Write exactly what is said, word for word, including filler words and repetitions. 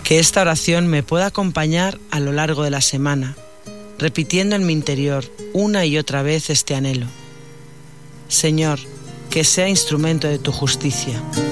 Que esta oración me pueda acompañar a lo largo de la semana, repitiendo en mi interior una y otra vez este anhelo. Señor, que sea instrumento de tu justicia.